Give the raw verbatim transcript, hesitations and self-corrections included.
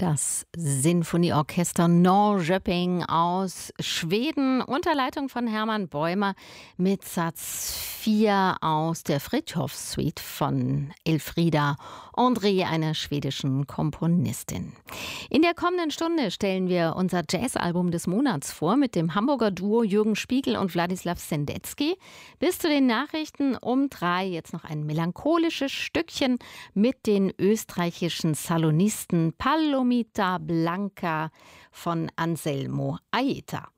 Das Sinfonieorchester Norrköping aus Schweden unter Leitung von Hermann Bäumer mit Satz vier aus der Fritjof-Suite von Elfriede André, einer schwedischen Komponistin. In der kommenden Stunde stellen wir unser Jazzalbum des Monats vor mit dem Hamburger Duo Jürgen Spiegel und Wladislaw Sendecki. Bis zu den Nachrichten um drei jetzt noch ein melancholisches Stückchen mit den österreichischen Salonisten Palomita Blanca von Anselmo Aieta.